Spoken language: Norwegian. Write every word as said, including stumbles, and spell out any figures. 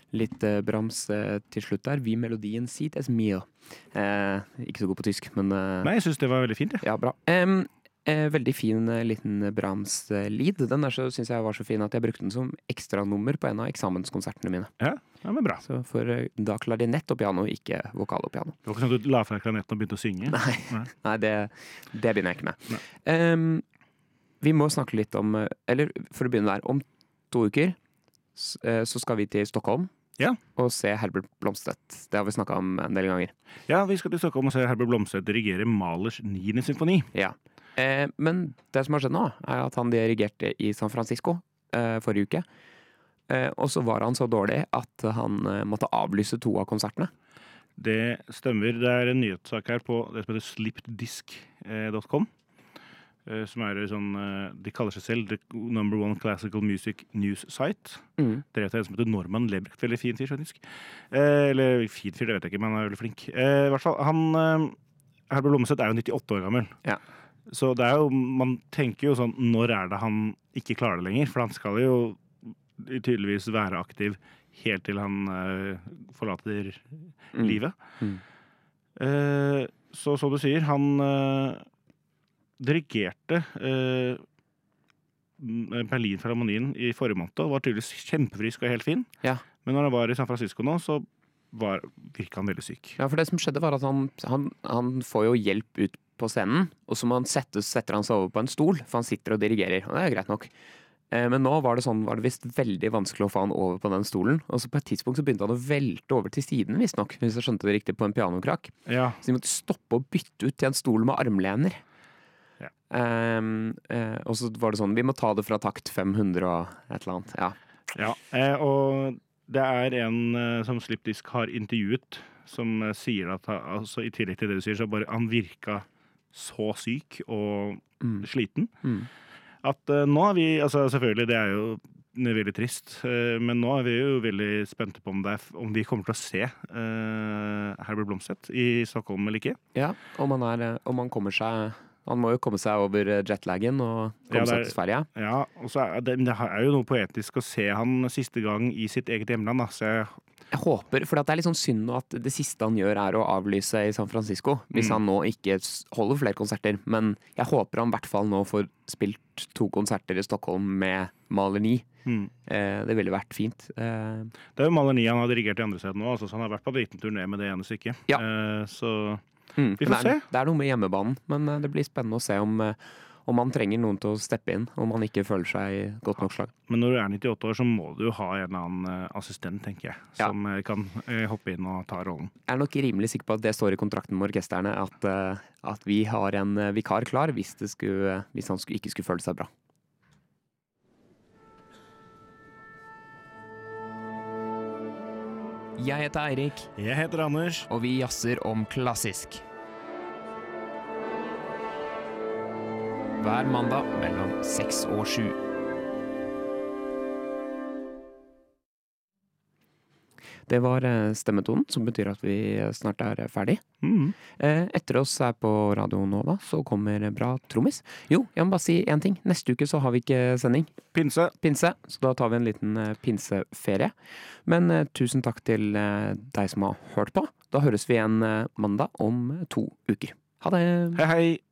litt eh, Brahms eh, til slutt der. Vi melodien sitt es mio. Eh, ikke så god på tysk, men eh, Nei, jeg synes det var veldig fint, ja. ja, bra. Em, eh, veldig fin eh, liten Brahms-lead. Den der så synes jeg var så fin at jeg brukte den som ekstranummer på en av eksamenskonsertene mine. Ja, ja men bra. Så for eh, da klarinett og piano, ikke vokal og piano. Det var ikke sånn at du la fra klarinetten og begynte å synge? Nei, Nei. Nei det, det begynner jeg ikke med. Em, vi må snakke litt om, eh, eller for å begynne der, om to uker s- eh, så skal vi til Stockholm. Ja. Og se Herbert Blomstedt. Det har vi snakket om en del ganger. Ja, vi skal til Stockholm og se Herbert Blomstedt dirigere Mahlers niende symfoni. Ja. Eh, men det som har skjedd nå, er at han dirigerte i San Francisco eh, forrige uke. Eh, og så var han så dårlig at han eh, måtte avlyse to av konsertene. Det stemmer. Det er en nyhetssak her på det som heter slipdisk dot com. eh, Som er sånn, eh, de kaller seg selv The Number One Classical Music News Site. Mm. Drevet av en som heter Norman Lebrecht, veldig fin fyr, faktisk. Eh, eller fin fyr, det vet jeg ikke, men han er veldig flink. Eh, I hvert fall, han, eh, Herbert Blomstedt er jo nittiåtte år gammel. Ja. Så det er jo, man tenker jo sånn, når er det han ikke klarer det lenger? For han skal jo tydeligvis være aktiv helt til han eh, forlater Mm. livet. Mm. Eh, så som du sier, han eh, dirigerte eh, Berlin-filharmonien i forrige måned og var tydeligvis kjempefrisk og helt fin. Ja. Men når han var i San Francisco nå, så var, virka han veldig syk. Ja, for det som skjedde var at han, han, han får jo hjelp ut på scenen, og så må han sette, setter han seg over på en stol, for han sitter og dirigerer, og det er greit nok. Eh, men nå var det sånn, var det visst veldig vanskelig å få han over på den stolen, og så på et tidspunkt så begynte han å velte over til siden, visst nok, hvis jeg skjønte det riktig, på en pianokrakk. Ja, Så de måtte stoppe og bytte ut til en stol med armlener. Ja. Ehm, eh, og så var det sånn, vi må ta det fra takt fem hundre og et eller annet, ja. ja. Eh, og det er en eh, som Slipdisk har intervjuet, som eh, sier at han, altså, i tillegg til det du sier, så bare han virka så syk og Mm. sliten. Mm. At eh, nå er vi, altså selvfølgelig, det er jo veldig trist, eh, men nå er vi jo veldig spente på om, det er, om vi kommer til å se eh, Herbert Blomstedt i Stockholm eller ikke. Ja, om han, er, eh, om han kommer seg, han må jo komme seg over eh, jetlagen og komme Ja, det er- seg til Sverige. Ja, og så er det, det er jo noe poetisk å se han siste gang i sitt eget hjemland, da, så jeg, Jeg håper, for det er litt sånn synd nå at det siste han gjør er å avlyse i San Francisco, hvis Mm. han nå ikke s- holder flere konserter. Men jeg håper han i hvert fall nå får spilt to konserter i Stockholm med Mahler ni. mm. Eh, det ville vært fint. Eh, Det er jo Mahler ni han har dirigert i andre steder nå, altså, så han har vært på en liten turné med det ene stykket. Ja. Eh, så mm, Vi men får det er, se. Det er noe med hjemmebanen, men eh, det blir spennende å se om, eh, om han trenger noen til å steppe inn, om han ikke føler seg i godt nok slag. Men når du er nittiåtte år, så må du jo ha en eller annen eh, assistent, tenker jeg, Ja. som eh, kan eh, hoppe inn og ta rollen. Jeg er nok rimelig sikker på at det står i kontrakten med orkesterne, at, eh, at vi har en eh, vikar klar hvis, det skulle, hvis han skulle, ikke skulle føle seg bra. Jeg heter Eirik, Jeg heter Anders. og vi jazzer om klassisk. Hver mandag mellom seks og sju. Det var eh, stemmetonen, som betyr at vi snart er ferdig. Mm. Eh, Etter oss her på Radio Nova så kommer Bra Trommis. Jo, jeg må bare si en ting. Neste uke så har vi ikke sending. Pinse. Pinse, så da tar vi en liten eh, pinseferie. Men eh, tusen takk til eh, deg som har hørt på. Da høres vi igjen eh, mandag om to uker. Ha det! Hei, hei.